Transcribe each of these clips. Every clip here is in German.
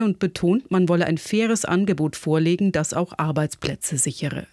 und betont, man wolle ein faires Angebot vorlegen, das auch Arbeitsplätze sichere.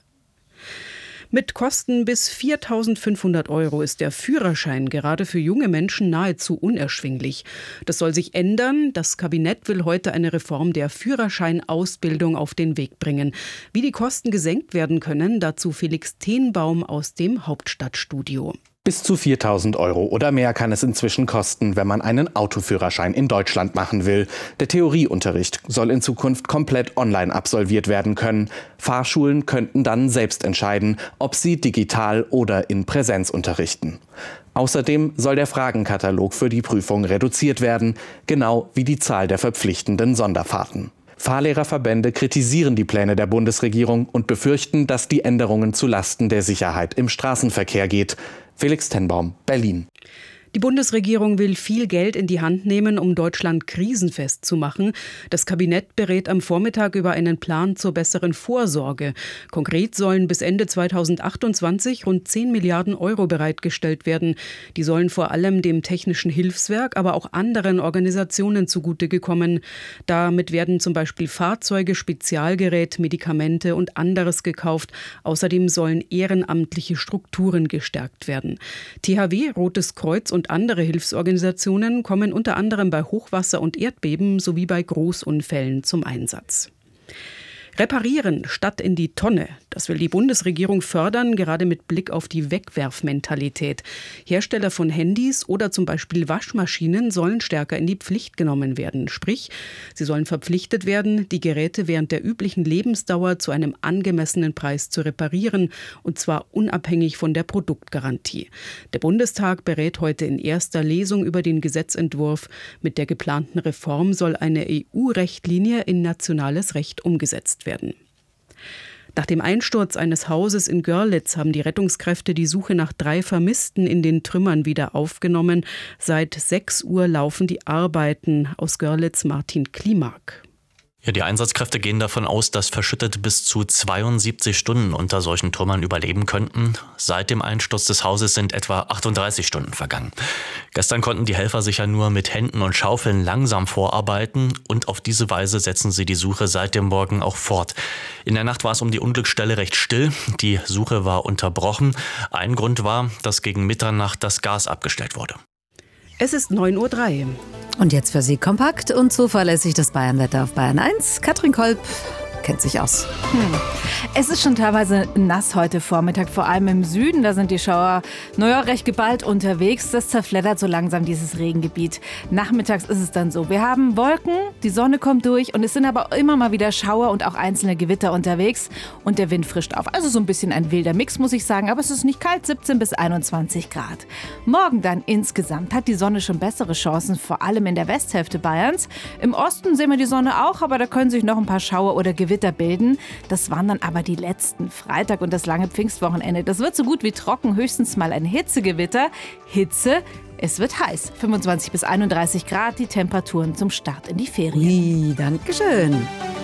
Mit Kosten bis 4.500 € ist der Führerschein gerade für junge Menschen nahezu unerschwinglich. Das soll sich ändern. Das Kabinett will heute eine Reform der Führerscheinausbildung auf den Weg bringen. Wie die Kosten gesenkt werden können, dazu Felix Tenbaum aus dem Hauptstadtstudio. Bis zu 4.000 € oder mehr kann es inzwischen kosten, wenn man einen Autoführerschein in Deutschland machen will. Der Theorieunterricht soll in Zukunft komplett online absolviert werden können. Fahrschulen könnten dann selbst entscheiden, ob sie digital oder in Präsenz unterrichten. Außerdem soll der Fragenkatalog für die Prüfung reduziert werden, genau wie die Zahl der verpflichtenden Sonderfahrten. Fahrlehrerverbände kritisieren die Pläne der Bundesregierung und befürchten, dass die Änderungen zu Lasten der Sicherheit im Straßenverkehr geht. Felix Tenbaum, Berlin. Die Bundesregierung will viel Geld in die Hand nehmen, um Deutschland krisenfest zu machen. Das Kabinett berät am Vormittag über einen Plan zur besseren Vorsorge. Konkret sollen bis Ende 2028 rund 10 Milliarden € bereitgestellt werden. Die sollen vor allem dem Technischen Hilfswerk, aber auch anderen Organisationen zugute kommen. Damit werden zum Beispiel Fahrzeuge, Spezialgerät, Medikamente und anderes gekauft. Außerdem sollen ehrenamtliche Strukturen gestärkt werden. THW, Rotes Kreuz und andere Hilfsorganisationen kommen unter anderem bei Hochwasser und Erdbeben sowie bei Großunfällen zum Einsatz. Reparieren statt in die Tonne. Das will die Bundesregierung fördern, gerade mit Blick auf die Wegwerfmentalität. Hersteller von Handys oder zum Beispiel Waschmaschinen sollen stärker in die Pflicht genommen werden. Sprich, sie sollen verpflichtet werden, die Geräte während der üblichen Lebensdauer zu einem angemessenen Preis zu reparieren, und zwar unabhängig von der Produktgarantie. Der Bundestag berät heute in erster Lesung über den Gesetzentwurf. Mit der geplanten Reform soll eine EU-Richtlinie in nationales Recht umgesetzt werden. Nach dem Einsturz eines Hauses in Görlitz haben die Rettungskräfte die Suche nach 3 Vermissten in den Trümmern wieder aufgenommen. Seit 6 Uhr laufen die Arbeiten. Aus Görlitz Martin Klimak. Ja, die Einsatzkräfte gehen davon aus, dass Verschüttete bis zu 72 Stunden unter solchen Trümmern überleben könnten. Seit dem Einsturz des Hauses sind etwa 38 Stunden vergangen. Gestern konnten die Helfer sich ja nur mit Händen und Schaufeln langsam vorarbeiten und auf diese Weise setzen sie die Suche seit dem Morgen auch fort. In der Nacht war es um die Unglücksstelle recht still. Die Suche war unterbrochen. Ein Grund war, dass gegen Mitternacht das Gas abgestellt wurde. Es ist 9.03 Uhr. Und jetzt für Sie kompakt und zuverlässig das Bayernwetter auf Bayern 1. Katrin Kolb kennt sich aus. Es ist schon teilweise nass heute Vormittag, vor allem im Süden. Da sind die Schauer recht geballt unterwegs. Das zerfleddert so langsam dieses Regengebiet. Nachmittags ist es dann so. Wir haben Wolken, die Sonne kommt durch und es sind aber immer mal wieder Schauer und auch einzelne Gewitter unterwegs. Und der Wind frischt auf. Also so ein bisschen ein wilder Mix, muss ich sagen. Aber es ist nicht kalt, 17 bis 21 Grad. Morgen dann insgesamt hat die Sonne schon bessere Chancen, vor allem in der Westhälfte Bayerns. Im Osten sehen wir die Sonne auch, aber da können sich noch ein paar Schauer oder Gewitter bilden. Das waren dann aber die letzten. Freitag und das lange Pfingstwochenende. Das wird so gut wie trocken, höchstens mal ein Hitzegewitter. Hitze, es wird heiß. 25 bis 31 Grad, die Temperaturen zum Start in die Ferien. Dankeschön.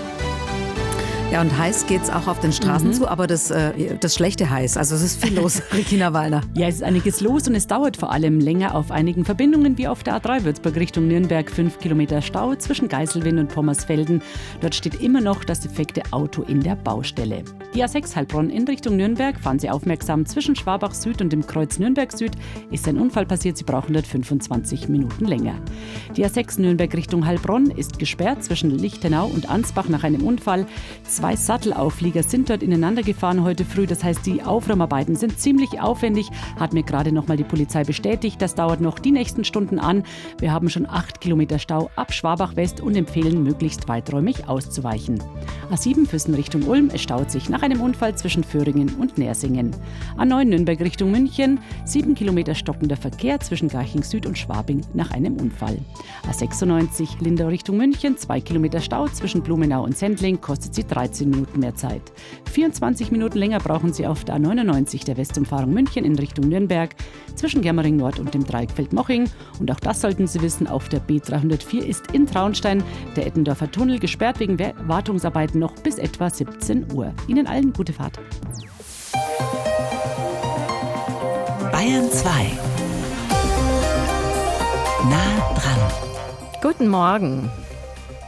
Ja, und heiß geht's auch auf den Straßen zu, aber das schlechte heiß. Also es ist viel los, Regina Wallner. Ja, es ist einiges los und es dauert vor allem länger auf einigen Verbindungen, wie auf der A3 Würzburg Richtung Nürnberg. 5 Kilometer Stau zwischen Geiselwind und Pommersfelden. Dort steht immer noch das defekte Auto in der Baustelle. Die A6 Heilbronn in Richtung Nürnberg, fahren Sie aufmerksam, zwischen Schwabach Süd und dem Kreuz Nürnberg Süd ist ein Unfall passiert. Sie brauchen dort 25 Minuten länger. Die A6 Nürnberg Richtung Heilbronn ist gesperrt zwischen Lichtenau und Ansbach nach einem Unfall. 2 Sattelauflieger sind dort ineinander gefahren heute früh. Das heißt, die Aufräumarbeiten sind ziemlich aufwendig. Hat mir gerade nochmal die Polizei bestätigt. Das dauert noch die nächsten Stunden an. Wir haben schon 8 Kilometer Stau ab Schwabach West und empfehlen, möglichst weiträumig auszuweichen. A7 Füssen Richtung Ulm. Es staut sich nach einem Unfall zwischen Föhringen und Nersingen. A9 Nürnberg Richtung München. 7 Kilometer stockender Verkehr zwischen Garching Süd und Schwabing nach einem Unfall. A96 Lindau Richtung München. 2 Kilometer Stau zwischen Blumenau und Sendling. Kostet Sie 13 Minuten mehr Zeit. 24 Minuten länger brauchen Sie auf der A99 der Westumfahrung München in Richtung Nürnberg zwischen Germering Nord und dem Dreieck Feldmoching. Und auch das sollten Sie wissen, auf der B304 ist in Traunstein der Eppendorfer Tunnel gesperrt wegen Wartungsarbeiten noch bis etwa 17 Uhr. Ihnen allen gute Fahrt. Bayern 2. Nah dran. Guten Morgen.